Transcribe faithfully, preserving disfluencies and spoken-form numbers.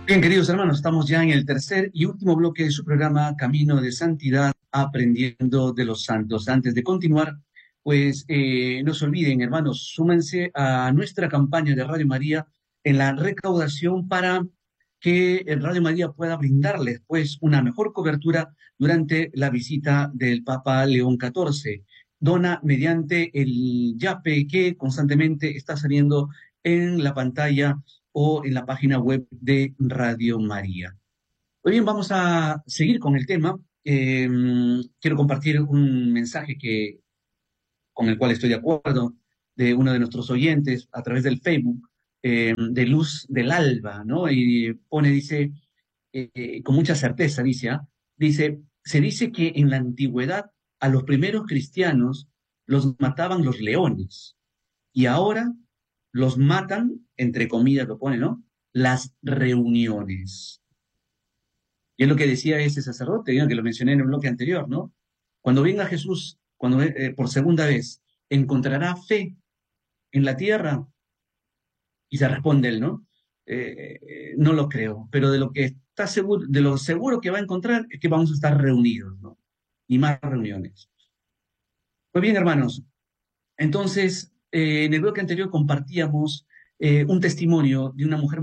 Bien, queridos hermanos, estamos ya en el tercer y último bloque de su programa Camino de Santidad, aprendiendo de los santos. Antes de continuar, pues eh, no se olviden, hermanos, súmense a nuestra campaña de Radio María en la recaudación para que el Radio María pueda brindarles pues una mejor cobertura durante la visita del Papa León catorce. Dona mediante el YAPE que constantemente está saliendo en la pantalla o en la página web de Radio María. Muy bien, vamos a seguir con el tema. Eh, quiero compartir un mensaje que, con el cual estoy de acuerdo de uno de nuestros oyentes a través del Facebook, eh, de Luz del Alba, ¿no? Y pone, dice, eh, eh, con mucha certeza, dice, ¿ah? Dice, se dice que en la antigüedad a los primeros cristianos los mataban los leones y ahora los matan, entre comillas lo pone, ¿no? Las reuniones. Y es lo que decía ese sacerdote, ¿no? Que lo mencioné en el bloque anterior, ¿no? Cuando venga Jesús, cuando eh, por segunda vez, ¿encontrará fe en la tierra? Y se responde él, ¿no? Eh, eh, no lo creo, pero de lo que está seguro, de lo seguro que va a encontrar es que vamos a estar reunidos, ¿no? Y más reuniones. Pues bien, hermanos, entonces, eh, en el bloque anterior compartíamos eh, un testimonio de una mujer